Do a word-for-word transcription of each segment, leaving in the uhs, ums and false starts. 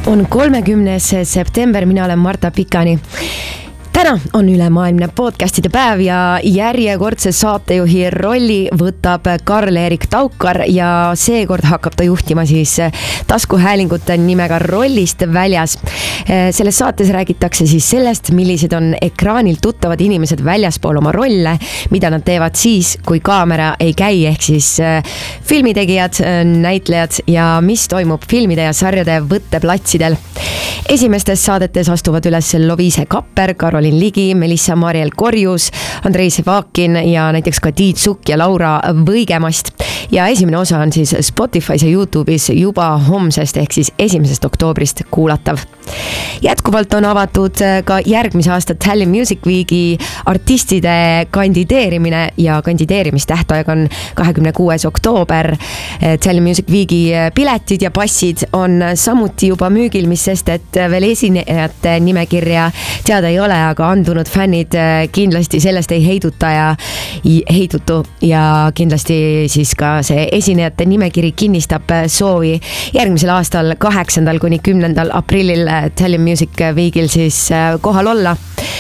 on kolmekümnes september, mina olen Marta Pikani. Täna on ülemaailmne podcastide päev ja järjekordse saatejuhi rolli võtab Karl-Erik Taukar ja seekord hakkab ta juhtima siis taskuhäälingute nimega Rollist väljas. Selles saates räägitakse siis sellest, millised on ekraanil tuttavad inimesed väljaspool oma rolle, mida nad teevad siis, kui kaamera ei käi, ehk siis filmitegijad, näitlejad ja mis toimub filmide ja sarjade võtteplatsidel. Esimestes saadetes astuvad üles Loviise Kapper, Karolin Ligi, Melissa Mariel Korjus, Andrei Sevakin ja näiteks ka Tiit Sukk ja Laura Võigemast. Ja esimene osa on siis Spotify's ja YouTube'is juba homsest ehk siis esimesest oktoobrist kuulatav. Jätkuvalt on avatud ka järgmise aasta Tallinn Music Weeki artistide kandideerimine ja kandideerimistähtaeg on kahekümne kuues oktoober. Tallinn Music Weeki piletid ja passid on samuti juba müügil, mis sest, et veel esinejate nimekirja teada ei ole, aga andunud fännid kindlasti sellest ei heiduta ja heidutu ja kindlasti siis ka see esinejate nimekiri kinnistab soovi järgmisel aastal kaheksandal kuni kümnendal aprillil Tallinn Music Weekil siis kohal olla.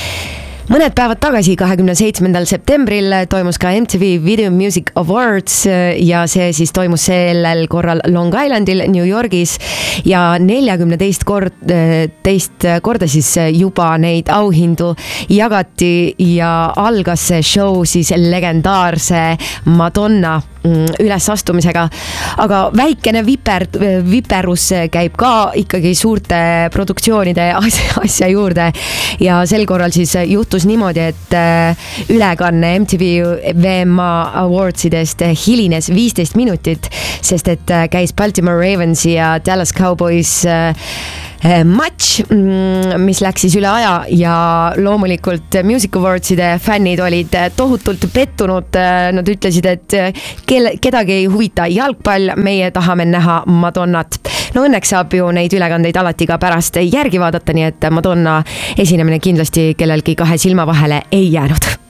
Mõned päevad tagasi, kahekümne seitsmendal septembril toimus ka M T V Video Music Awards ja see siis toimus sellel korral Long Islandil, New Yorgis ja neljakümne teist kord, teist korda siis juba neid auhindu jagati ja algas see show siis legendaarse Madonna ülesastumisega. Aga väikene viper, viperus käib ka ikkagi suurte produktsioonide asja, asja juurde ja sel korral siis juhtus niimoodi, et ülekanne M T V V M A Awardsidest hilines viisteist minutit, sest et käis Baltimore Ravens ja Dallas Cowboys match, mis läks siis üle aja ja loomulikult Music Awardside fännid olid tohutult pettunud. Nad ütlesid, et kelle, kedagi ei huvita jalgpall, meie tahame näha Madonnat. No õnneks saab ju neid ülekandeid alati ka pärast järgi vaadata, nii et Madonna esinemine kindlasti kellelgi kahe silma vahele ei jäänud.